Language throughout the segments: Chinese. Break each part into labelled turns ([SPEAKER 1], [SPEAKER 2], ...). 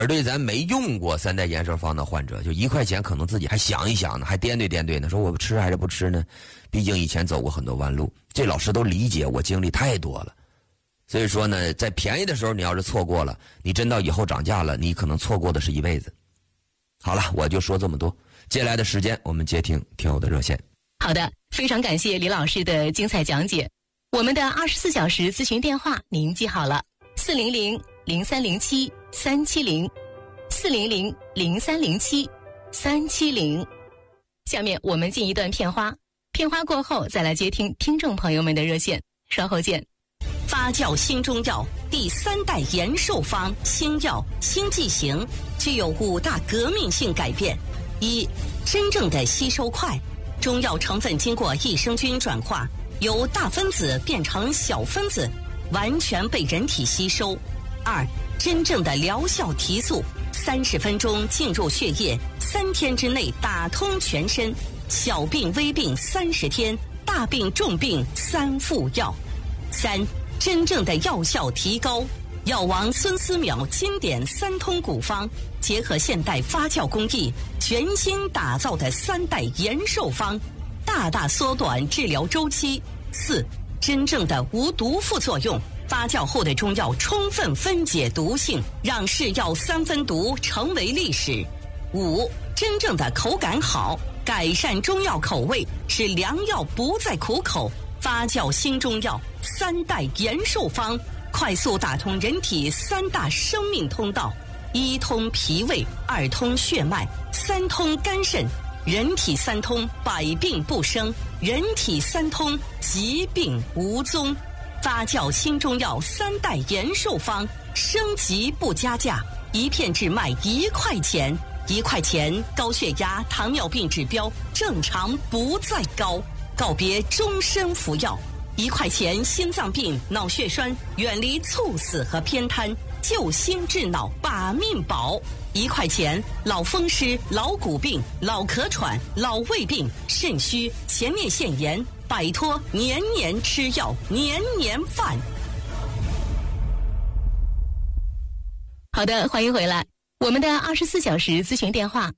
[SPEAKER 1] 而对咱没用过三代延寿方的患者，就1块钱可能自己还想一想呢，还掂对呢，说我吃还是不吃呢？毕竟以前走过很多弯路，这老师都理解我经历太多了。所以说呢，在便宜的时候你要是错过了，你真到以后涨价了，你可能错过的是一辈子。好了，我就说这么多。接下来的时间我们接听听友的热线。
[SPEAKER 2] 好的，非常感谢李老师的精彩讲解。我们的24小时咨询电话您记好了，400-0307-370，400-0307-370。下面我们进一段片花，片花过后再来接听听众朋友们的热线，稍后见。
[SPEAKER 3] 发酵新中药第3代延寿方新药新剂型具有5大革命性改变：一、真正的吸收快，中药成分经过益生菌转化，由大分子变成小分子，完全被人体吸收；二、真正的疗效提速，30分钟进入血液，3天之内打通全身，小病微病30天，大病重病3副药；三、真正的药效提高，药王孙思邈经典3通古方，结合现代发酵工艺，全新打造的3代延寿方，大大缩短治疗周期。四、真正的无毒副作用，发酵后的中药充分分解毒性，让是药3分毒成为历史。五、真正的口感好，改善中药口味，使良药不再苦口。发酵新中药3代延寿方，快速打通人体3大生命通道：1通脾胃，2通血脉，3通肝肾。人体3通，百病不生；人体3通，疾病无踪。发酵新中药3代延寿方，升级不加价，一片只卖1块钱，1块钱高血压、糖尿病指标正常不再高。告别终身服药，1块钱心脏病、脑血栓远离猝死和偏瘫，救心治脑把命保。1块钱老风湿、老骨病、老咳喘、老胃病、肾虚、前列腺炎，摆脱年年吃药、年年犯。
[SPEAKER 2] 好的，欢迎回来。我们的24小时咨询电话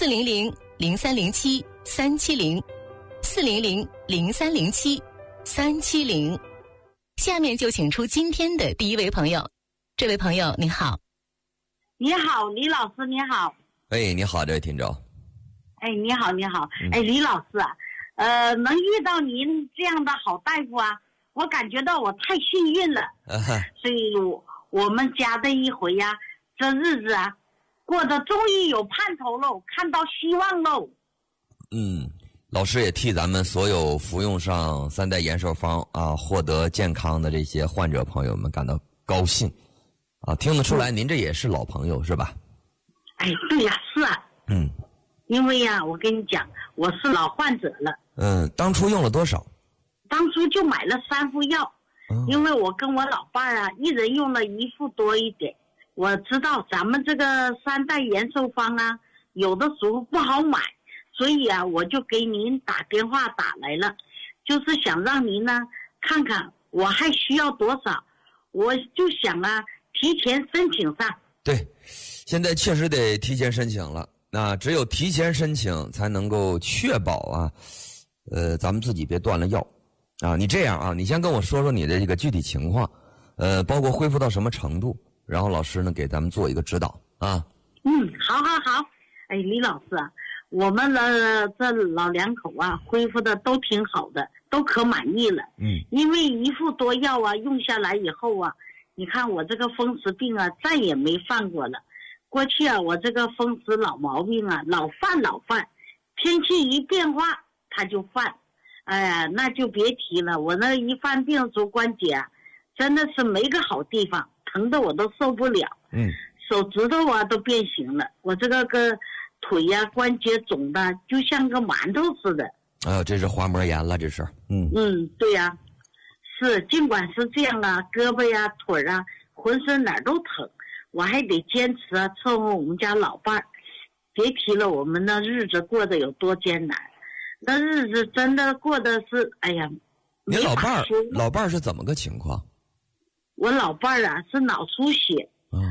[SPEAKER 2] 400-0307-370，400-0307-370。下面就请出今天的第一位朋友。这位朋友你好。
[SPEAKER 4] 你好，李老师，你好。
[SPEAKER 1] 哎，你好，这位听众。
[SPEAKER 4] 哎，你好，你好。哎，李老师啊，能遇到您这样的好大夫啊，我感觉到我太幸运了。所以我们家的一回呀，这日子啊，过得终于有盼头喽，看到希望喽。
[SPEAKER 1] 老师也替咱们所有服用上3代延寿方啊，获得健康的这些患者朋友们感到高兴。啊，听得出来，您这也是老朋友是吧？
[SPEAKER 4] 哎，对呀，是啊。因为呀，我跟你讲，我是老患者了。
[SPEAKER 1] 当初用了多少？
[SPEAKER 4] 当初就买了3副药，因为我跟我老伴儿啊，一人用了1副多一点。我知道咱们这个3代延寿方啊，有的时候不好买，所以啊，我就给您打电话打来了，就是想让您呢看看我还需要多少，我就想啊。提前申请上。
[SPEAKER 1] 对，现在确实得提前申请了。那只有提前申请才能够确保啊，咱们自己别断了药啊。你这样啊，你先跟我说说你的这个具体情况，包括恢复到什么程度，然后老师呢给咱们做一个指导啊。
[SPEAKER 4] 好。哎，李老师啊，我们的这老两口啊，恢复的都挺好的，都可满意了。因为1副多药啊，用下来以后啊。你看我这个风湿病啊，再也没犯过了。过去啊，我这个风湿老毛病啊，老犯，天气一变化它就犯。哎呀，那就别提了。我那一犯病，足关节啊，真的是没个好地方，疼得我都受不了。手指头啊都变形了，我这个腿呀、关节肿的就像个馒头似的。
[SPEAKER 1] 这是滑膜炎了，这是。
[SPEAKER 4] 对呀。是，尽管是这样啊，胳膊呀、腿啊，浑身哪儿都疼，我还得坚持啊，伺候我们家老伴儿。别提了，我们那日子过得有多艰难，那日子真的过得是，哎呀。
[SPEAKER 1] 你老伴儿是怎么个情况？
[SPEAKER 4] 我老伴儿啊是脑出血。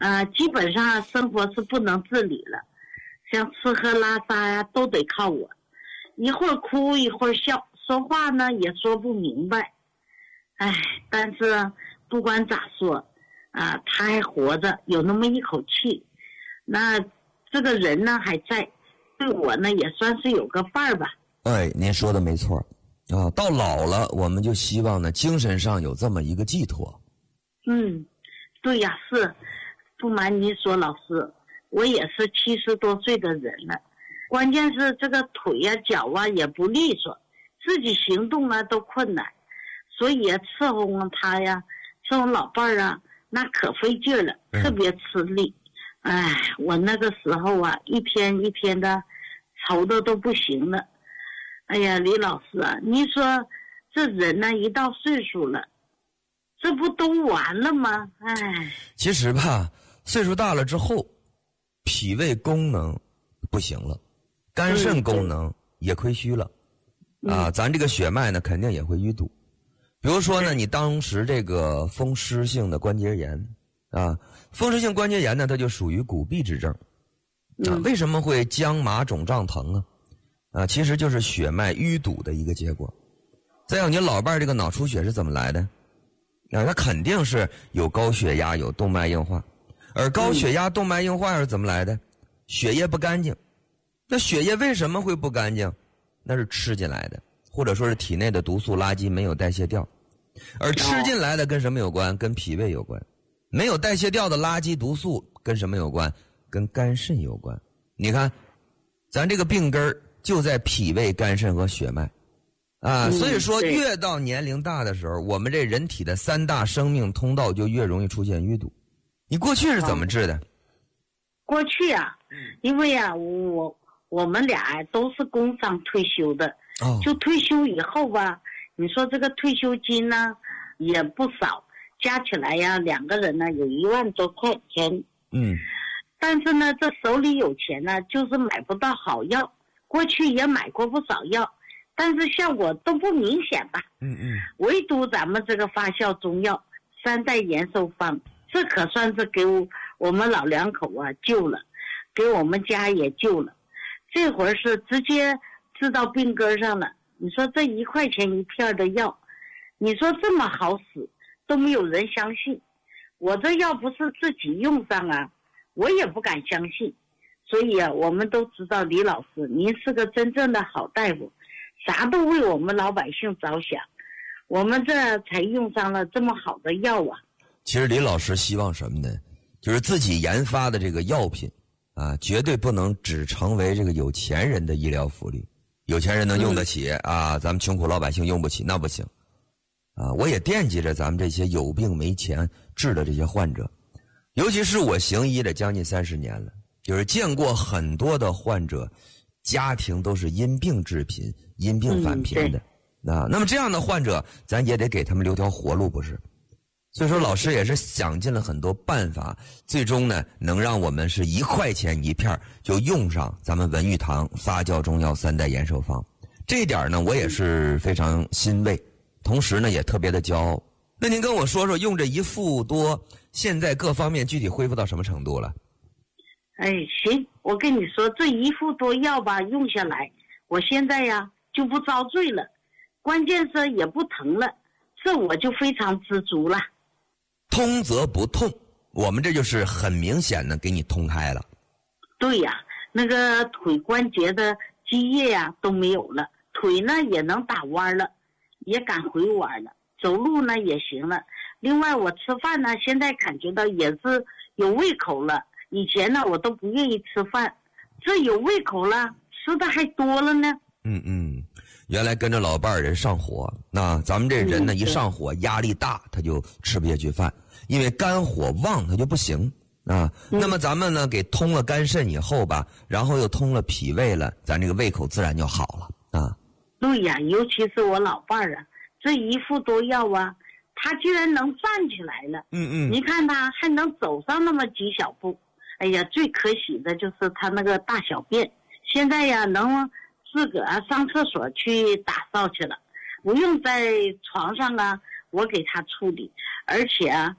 [SPEAKER 4] 基本上生活是不能自理了，像吃喝拉撒呀都得靠我，一会儿哭一会儿笑，说话呢也说不明白。但是不管咋说他还活着，有那么一口气，那这个人呢还在，对我呢也算是有个伴儿吧。
[SPEAKER 1] 您说的没错到老了我们就希望呢精神上有这么一个寄托。
[SPEAKER 4] 对呀，是。不瞒您说，老师，我也是70多岁的人了，关键是这个腿呀脚也不利索，自己行动都困难，所以伺候他呀，伺候老伴儿那可费劲了，特别吃力。我那个时候一天一天的愁的都不行了。哎呀，李老师您说这人呢一到岁数了，这不都完了吗？
[SPEAKER 1] 其实吧，岁数大了之后，脾胃功能不行了，肝肾功能也亏虚了，咱这个血脉呢肯定也会淤堵。比如说呢，你当时这个风湿性的关节炎风湿性关节炎呢，它就属于骨痹之症为什么会僵麻肿胀疼其实就是血脉淤堵的一个结果。再有你老伴这个脑出血是怎么来的？它肯定是有高血压，有动脉硬化。而高血压、动脉硬化是怎么来的？血液不干净。那血液为什么会不干净？那是吃进来的，或者说是体内的毒素垃圾没有代谢掉。而吃进来的跟什么有关？跟脾胃有关。没有代谢掉的垃圾毒素跟什么有关？跟肝肾有关。你看咱这个病根就在脾胃、肝肾和血脉所以说越到年龄大的时候，我们这人体的3大生命通道就越容易出现淤堵。你过去是怎么治的？
[SPEAKER 4] 过去因为我们俩都是工伤退休的就退休以后吧，你说这个退休金呢也不少，加起来2个人呢有1万多块钱但是呢这手里有钱呢就是买不到好药，过去也买过不少药，但是效果都不明显吧唯独咱们这个发酵中药3代延寿方，这可算是给我们老两口救了，给我们家也救了。这会儿是直接治到病根上了。你说这1块钱1片的药，你说这么好使都没有人相信。我这要不是自己用上我也不敢相信。所以我们都知道李老师您是个真正的好大夫，啥都为我们老百姓着想，我们这才用上了这么好的药
[SPEAKER 1] 其实李老师希望什么呢？就是自己研发的这个药品绝对不能只成为这个有钱人的医疗福利。有钱人能用得起咱们穷苦老百姓用不起那不行我也惦记着咱们这些有病没钱治的这些患者，尤其是我行医的将近30年了，就是见过很多的患者家庭都是因病致贫，因病返贫的那么这样的患者咱也得给他们留条活路，不是？所以说老师也是想尽了很多办法，最终呢能让我们是1块钱1片就用上咱们文玉堂发酵中药3代延寿方。这一点呢我也是非常欣慰，同时呢也特别的骄傲。那您跟我说说用这1副多现在各方面具体恢复到什么程度了？
[SPEAKER 4] 行，我跟你说这1副多药吧用下来，我现在就不遭罪了，关键是也不疼了，这我就非常知足了。
[SPEAKER 1] 通则不痛，我们这就是很明显的给你通开了。
[SPEAKER 4] 对那个腿关节的积液都没有了，腿呢也能打弯了，也敢回弯了，走路呢也行了。另外我吃饭呢现在感觉到也是有胃口了，以前呢我都不愿意吃饭，这有胃口了，吃的还多了呢。
[SPEAKER 1] 原来跟着老伴儿人上火，那咱们这人呢一上火压力大他就吃不下去饭，因为肝火旺他就不行那么咱们呢给通了肝肾以后吧，然后又通了脾胃了，咱这个胃口自然就好了
[SPEAKER 4] 对尤其是我老伴儿这1副多药他居然能站起来了你看他还能走上那么几小步。哎呀，最可喜的就是他那个大小便现在能自个上厕所去打扫去了，不用在床上我给他处理。而且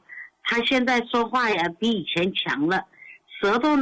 [SPEAKER 4] 他现在说话呀比以前强了，舌头